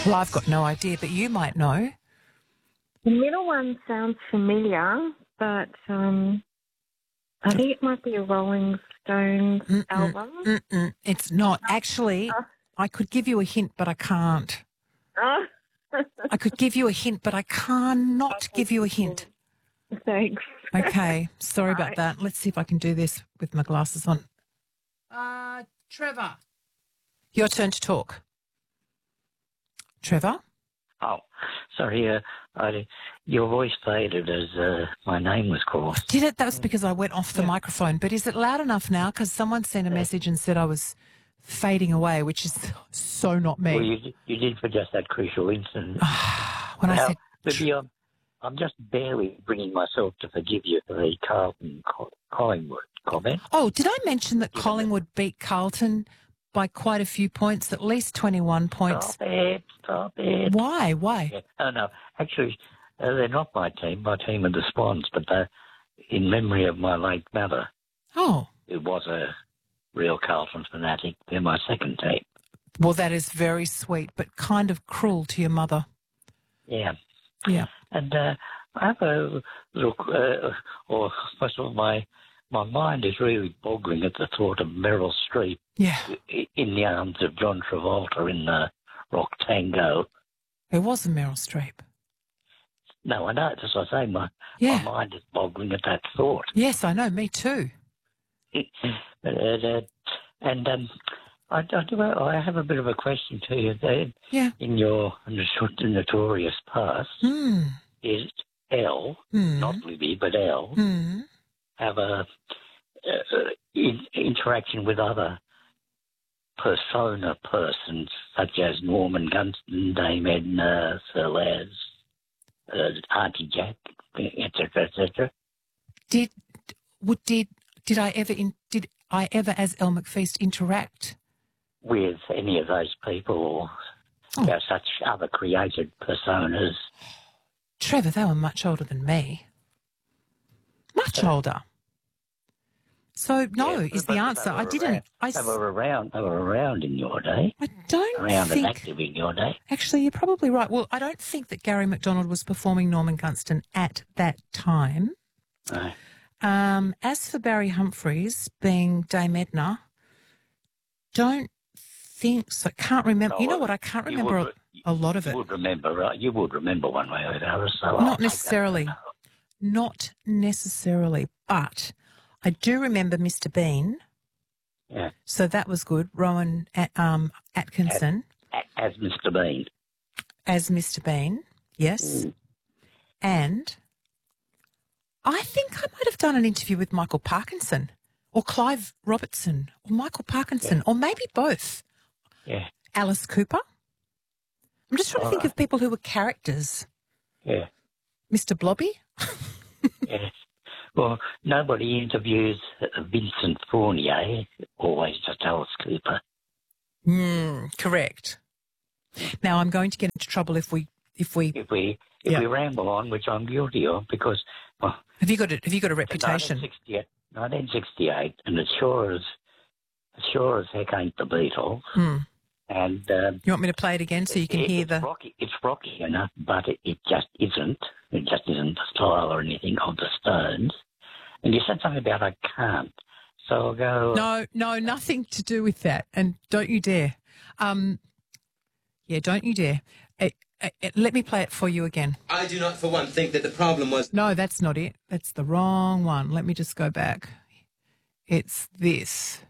Well, I've got no idea, but you might know. The middle one sounds familiar, but I think it might be a Rolling Stones album. It's not. Actually, I could give you a hint, but I can't. I could give you a hint, but I cannot give you a hint. Thanks. Okay, sorry about that. Let's see if I can do this with my glasses on. Trevor. Your turn to talk. Trevor? Oh, sorry. Your voice faded as my name was called. Did it? That was because I went off the microphone. But is it loud enough now? Because someone sent a message and said I was fading away, which is so not me. Well, you did for just that crucial incident. When I said... Libby, I'm just barely bringing myself to forgive you for the Collingwood comment. Oh, did I mention that Collingwood beat Carlton by quite a few points, at least 21 points? Stop it. Why? Yeah. Oh, no. Actually, they're not my team. My team are the Swans, but they're in memory of my late mother. Oh. Who was a real Carlton fanatic. They're my second team. Well, that is very sweet, but kind of cruel to your mother. Yeah. Yeah. And I have a look, or first of all, my mind is really boggling at the thought of Meryl Streep in the arms of John Travolta in the Rock Tango. It was a Meryl Streep. No, I know. As I say, my mind is boggling at that thought. Yes, I know. Me too. I have a bit of a question to you there. Yeah. In your notorious past, is Elle, not Libby, but Elle, have a interaction with other persona persons such as Norman Gunston, Dame Edna, Sir Les, Auntie Jack, etc., etc.? Did I ever, as Elle McFeast, interact with any of those people or such other created personas? Trevor, they were much older than me. Much older. So no is the answer. I didn't. They were around. They were around in your day. I don't around think. And active in your day. Actually, you're probably right. Well, I don't think that Gary McDonald was performing Norman Gunston at that time. No. As for Barry Humphries being Dame Edna, don't think so. Can't remember. You know what? I can't remember a lot of it. You would remember, right? You would remember one way or the other. So not necessarily. Not necessarily. But I do remember Mr. Bean. Yeah. So that was good. Rowan Atkinson. As Mr. Bean. As Mr. Bean, yes. And I think I might have done an interview with Michael Parkinson or Clive Robertson or Michael Parkinson or maybe both. Yeah. Alice Cooper. I'm just trying to think of people who were characters. Yeah. Mr. Blobby. Yes. Well, nobody interviews Vincent Fournier, always just Alice Cooper. Correct. Now I'm going to get into trouble if we ramble on, which I'm guilty of, because have you got a reputation? 1968, and it sure as heck ain't the Beatles. And you want me to play it again so you can hear the? It's rocky enough, but it just isn't. It just isn't the style or anything of the Stones. And you said something about I can't, so I'll go. No, nothing to do with that. And don't you dare. Don't you dare. Let me play it for you again. I do not, for one, think that the problem was... No, that's not it. That's the wrong one. Let me just go back. It's this.